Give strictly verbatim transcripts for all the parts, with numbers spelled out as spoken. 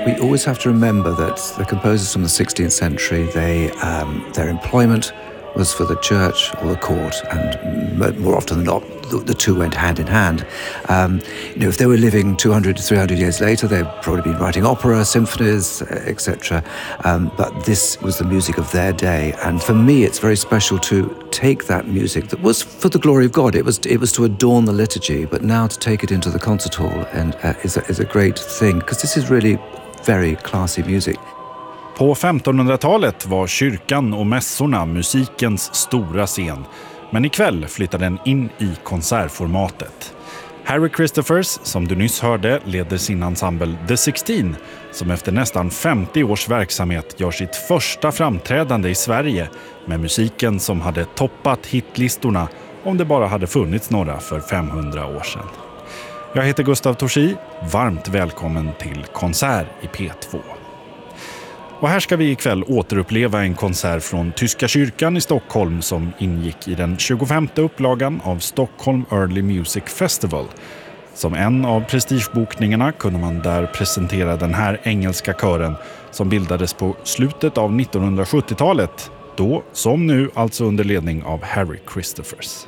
We always have to remember that the composers from the sixteenth century, they, um, their employment was for the church or the court, and more often than not, the, the two went hand in hand. Um, you know, if they were living two hundred to three hundred years later, they'd probably been writing opera, symphonies, et cetera. Um, but this was the music of their day, and for me, it's very special to take that music that was for the glory of God. It was it was to adorn the liturgy, but now to take it into the concert hall and uh, is a, is a great thing, because this is really very classy music. På femtonhundratalet var kyrkan och mässorna musikens stora scen, men ikväll flyttar den in i konsertformatet. Harry Christophers, som du nyss hörde, leder sin ensemble The Sixteen, som efter nästan femtio års verksamhet gör sitt första framträdande i Sverige med musiken som hade toppat hitlistorna om det bara hade funnits några för femhundra år sedan. Jag heter Gustav Torsi, varmt välkommen till Konsert i P två. Och här ska vi ikväll återuppleva en konsert från Tyska kyrkan i Stockholm som ingick i den tjugofemte upplagan av Stockholm Early Music Festival. Som en av prestigebokningarna kunde man där presentera den här engelska kören som bildades på slutet av nittonhundrasjuttiotalet, då som nu alltså under ledning av Harry Christophers.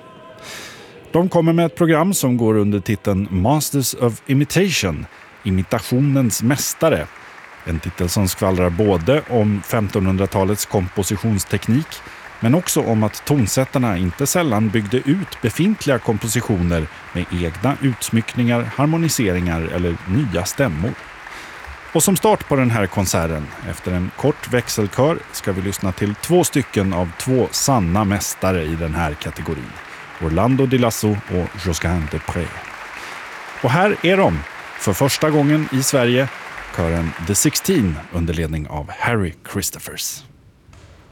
De kommer med ett program som går under titeln Masters of Imitation, imitationens mästare. En titel som skvallrar både om femtonhundratalets kompositionsteknik, men också om att tonsättarna inte sällan byggde ut befintliga kompositioner med egna utsmyckningar, harmoniseringar eller nya stämmor. Och som start på den här konserten, efter en kort växelkör, ska vi lyssna till två stycken av två sanna mästare i den här kategorin. Orlando Di Lasso och Josquin des Prez. Och här är de, för första gången i Sverige, kören The Sixteen under ledning av Harry Christophers.